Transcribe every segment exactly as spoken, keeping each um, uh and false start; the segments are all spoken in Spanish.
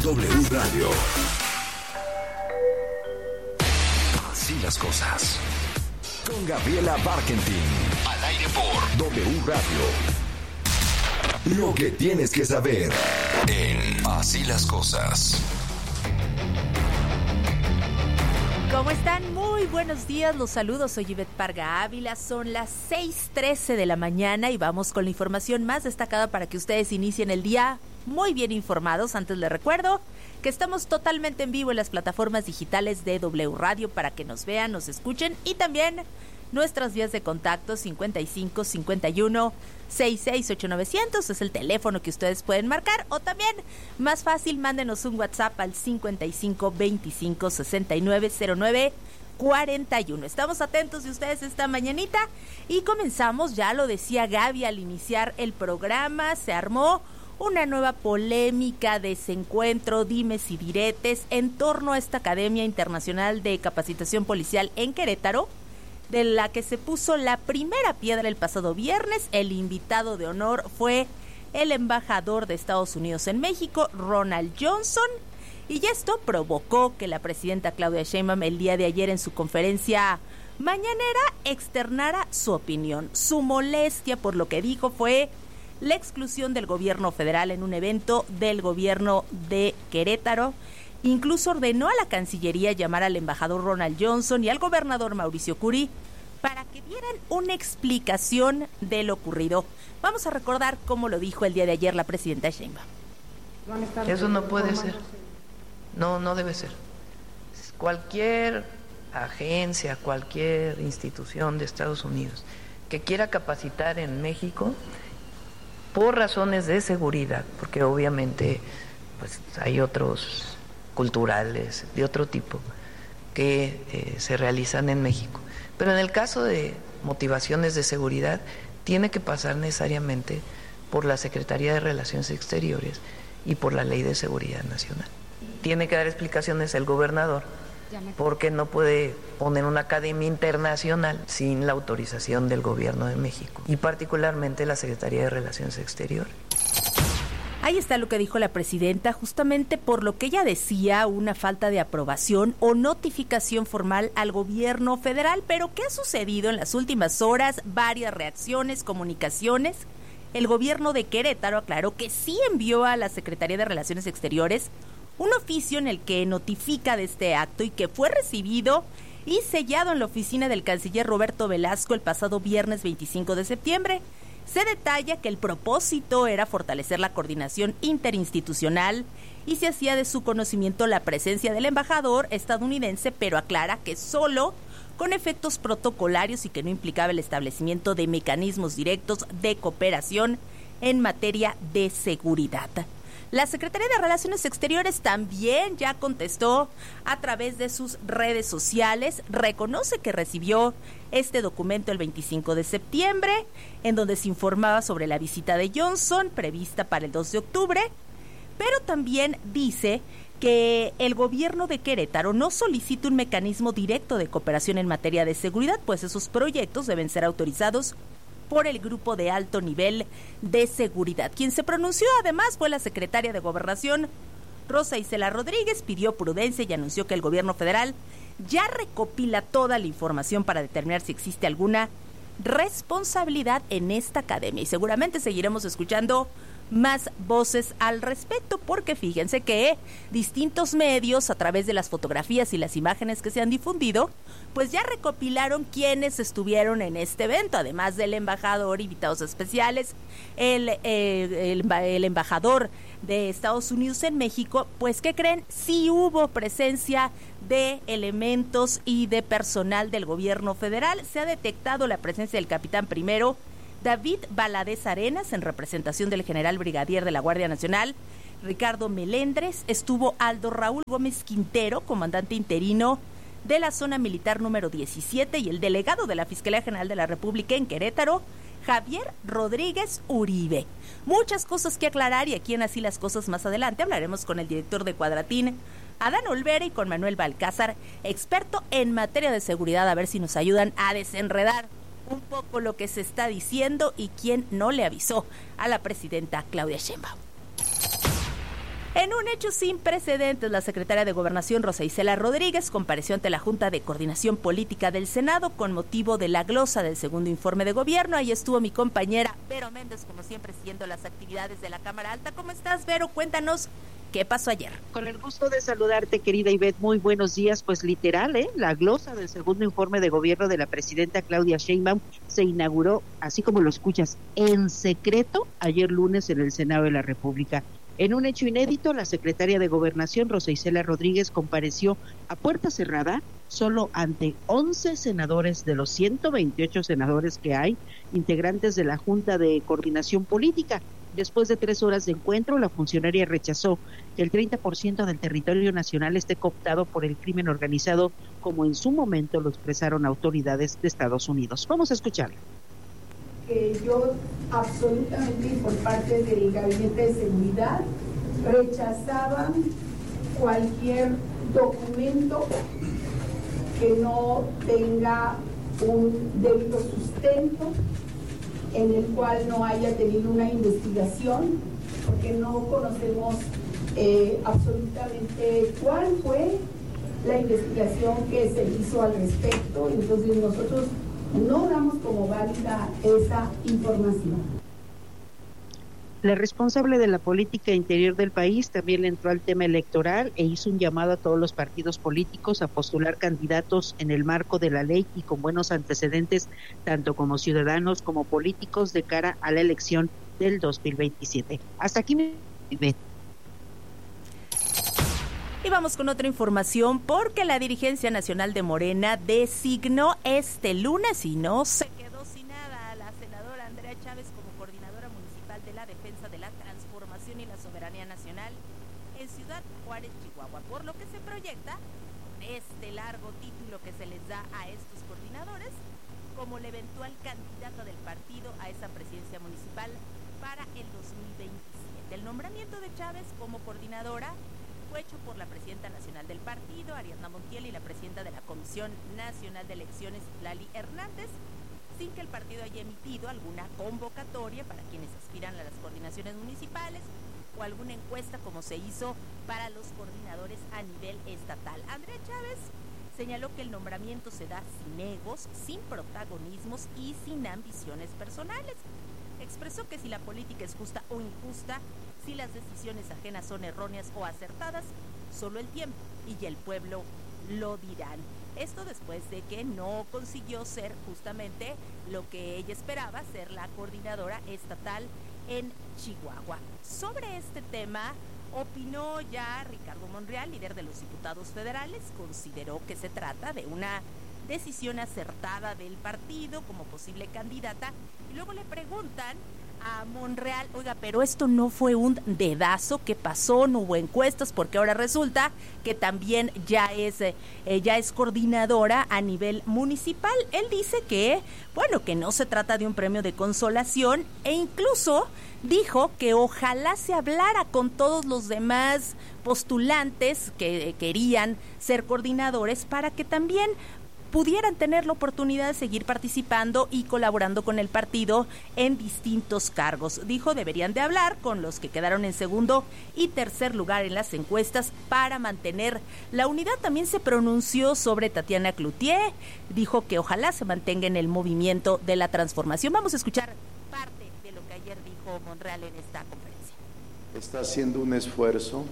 W Radio. Así las cosas. Con Gabriela Barkentin. Al aire por W Radio. Lo que tienes que saber en Así las cosas. ¿Cómo están? Muy buenos días, los saludos, soy Ivette Parga Ávila, son las seis trece de la mañana y vamos con la información más destacada para que ustedes inicien el día muy bien informados. Antes les recuerdo que estamos totalmente en vivo en las plataformas digitales de W Radio para que nos vean, nos escuchen y también nuestras vías de contacto cincuenta y cinco, cincuenta y uno, sesenta y seis, ochenta y nueve cero cero es el teléfono que ustedes pueden marcar, o también más fácil, mándenos un WhatsApp al cincuenta y cinco, veinticinco, sesenta y nueve, cero nueve, cuarenta y uno. Estamos atentos de ustedes esta mañanita y comenzamos, ya lo decía Gaby al iniciar el programa, se armó una nueva polémica, desencuentro, dimes y diretes en torno a esta Academia Internacional de Capacitación Policial en Querétaro, de la que se puso la primera piedra el pasado viernes. El invitado de honor fue el embajador de Estados Unidos en México, Ronald Johnson, y esto provocó que la presidenta Claudia Sheinbaum el día de ayer en su conferencia mañanera externara su opinión. Su molestia por lo que dijo fue la exclusión del gobierno federal en un evento del gobierno de Querétaro. Incluso ordenó a la Cancillería llamar al embajador Ronald Johnson y al gobernador Mauricio Curi para que dieran una explicación de lo ocurrido. Vamos a recordar cómo lo dijo el día de ayer la presidenta Sheinbaum. Eso no puede ser. No, no debe ser. Cualquier agencia, cualquier institución de Estados Unidos que quiera capacitar en México por razones de seguridad, porque obviamente pues hay otros culturales de otro tipo que eh, se realizan en México, pero en el caso de motivaciones de seguridad tiene que pasar necesariamente por la Secretaría de Relaciones Exteriores y por la Ley de Seguridad Nacional. Tiene que dar explicaciones el gobernador porque no puede poner una academia internacional sin la autorización del gobierno de México y particularmente la Secretaría de Relaciones Exteriores. Ahí está lo que dijo la presidenta, justamente por lo que ella decía, una falta de aprobación o notificación formal al gobierno federal. Pero ¿qué ha sucedido en las últimas horas? Varias reacciones, comunicaciones. El gobierno de Querétaro aclaró que sí envió a la Secretaría de Relaciones Exteriores un oficio en el que notifica de este acto y que fue recibido y sellado en la oficina del canciller Roberto Velasco el pasado viernes veinticinco de septiembre. Se detalla que el propósito era fortalecer la coordinación interinstitucional y se hacía de su conocimiento la presencia del embajador estadounidense, pero aclara que solo con efectos protocolarios y que no implicaba el establecimiento de mecanismos directos de cooperación en materia de seguridad. La Secretaría de Relaciones Exteriores también ya contestó a través de sus redes sociales, reconoce que recibió este documento el veinticinco de septiembre, en donde se informaba sobre la visita de Johnson prevista para el dos de octubre, pero también dice que el gobierno de Querétaro no solicita un mecanismo directo de cooperación en materia de seguridad, pues esos proyectos deben ser autorizados por el grupo de alto nivel de seguridad. Quien se pronunció además fue la secretaria de Gobernación, Rosa Isela Rodríguez, pidió prudencia y anunció que el gobierno federal ya recopila toda la información para determinar si existe alguna responsabilidad en esta academia. Y seguramente seguiremos escuchando más voces al respecto, porque fíjense que distintos medios, a través de las fotografías y las imágenes que se han difundido, pues ya recopilaron quienes estuvieron en este evento, además del embajador, invitados especiales, el, eh, el, el embajador de Estados Unidos en México. Pues, ¿qué creen? Sí hubo presencia de elementos y de personal del gobierno federal. Se ha detectado la presencia del capitán primero David Valadez Arenas en representación del general brigadier de la Guardia Nacional, Ricardo Melendres. Estuvo Aldo Raúl Gómez Quintero, comandante interino de la zona militar número diecisiete, y el delegado de la Fiscalía General de la República en Querétaro, Javier Rodríguez Uribe. Muchas cosas que aclarar, y aquí en Así las Cosas más adelante hablaremos con el director de Cuadratín, Adán Olvera, y con Manuel Balcázar, experto en materia de seguridad, a ver si nos ayudan a desenredar un poco lo que se está diciendo y quién no le avisó a la presidenta Claudia Sheinbaum. En un hecho sin precedentes, la secretaria de Gobernación, Rosa Isela Rodríguez, compareció ante la Junta de Coordinación Política del Senado con motivo de la glosa del segundo informe de gobierno. Ahí estuvo mi compañera Vero Méndez, como siempre, siguiendo las actividades de la Cámara Alta. ¿Cómo estás, Vero? Cuéntanos qué pasó ayer. Con el gusto de saludarte, querida Ivette. Muy buenos días. Pues literal, ¿eh? La glosa del segundo informe de gobierno de la presidenta Claudia Sheinbaum se inauguró, así como lo escuchas, en secreto ayer lunes en el Senado de la República. En un hecho inédito, la secretaria de Gobernación, Rosa Isela Rodríguez, compareció a puerta cerrada solo ante once senadores de los ciento veintiocho senadores que hay, integrantes de la Junta de Coordinación Política. Después de tres horas de encuentro, la funcionaria rechazó que el treinta por ciento del territorio nacional esté cooptado por el crimen organizado, como en su momento lo expresaron autoridades de Estados Unidos. Vamos a escucharlo. Que yo absolutamente por parte del Gabinete de Seguridad rechazaba cualquier documento que no tenga un debido sustento, en el cual no haya tenido una investigación, porque no conocemos eh, absolutamente cuál fue la investigación que se hizo al respecto. Entonces nosotros no damos como válida esa información. La responsable de la política interior del país también le entró al tema electoral e hizo un llamado a todos los partidos políticos a postular candidatos en el marco de la ley y con buenos antecedentes, tanto como ciudadanos como políticos, de cara a la elección del dos mil veintisiete. Hasta aquí mi... Y vamos con otra información, porque la dirigencia nacional de Morena designó este lunes, y no se quedó sin nada, a la senadora Andrea Chávez como coordinadora municipal de la defensa de la transformación y la soberanía nacional en Ciudad Juárez, Chihuahua, por lo que se proyecta este largo título que se les da a estos coordinadores como la eventual candidata del partido a esa presidencia municipal para el dos mil veintisiete. El nombramiento de Chávez como coordinadora fue hecho por la presidenta nacional del partido, Ariadna Montiel, y la presidenta de la Comisión Nacional de Elecciones, Lali Hernández, sin que el partido haya emitido alguna convocatoria para quienes aspiran a las coordinaciones municipales o alguna encuesta como se hizo para los coordinadores a nivel estatal. Andrea Chávez señaló que el nombramiento se da sin egos, sin protagonismos y sin ambiciones personales. Expresó que si la política es justa o injusta, si las decisiones ajenas son erróneas o acertadas, solo el tiempo y el pueblo lo dirán. Esto después de que no consiguió ser justamente lo que ella esperaba, ser la coordinadora estatal en Chihuahua. Sobre este tema opinó ya Ricardo Monreal, líder de los diputados federales. Consideró que se trata de una decisión acertada del partido como posible candidata, y luego le preguntan a Monreal, oiga, pero esto no fue un dedazo, ¿qué pasó? No hubo encuestas, porque ahora resulta que también ya es eh, ya es coordinadora a nivel municipal. Él dice que, bueno, que no se trata de un premio de consolación, e incluso dijo que ojalá se hablara con todos los demás postulantes que querían ser coordinadores para que también pudieran tener la oportunidad de seguir participando y colaborando con el partido en distintos cargos. Dijo, deberían de hablar con los que quedaron en segundo y tercer lugar en las encuestas para mantener la unidad. También se pronunció sobre Tatiana Cloutier, dijo que ojalá se mantenga en el movimiento de la transformación. Vamos a escuchar parte de lo que ayer dijo Monreal en esta conferencia. Está haciendo un esfuerzo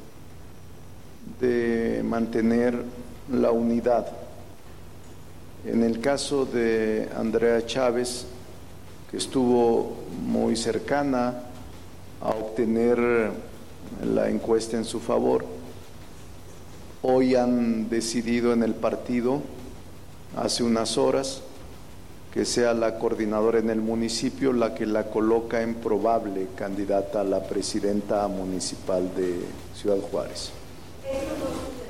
de mantener la unidad. En el caso de Andrea Chávez, que estuvo muy cercana a obtener la encuesta en su favor, hoy han decidido en el partido, hace unas horas, que sea la coordinadora en el municipio la que la coloca en probable candidata a la presidenta municipal de Ciudad Juárez.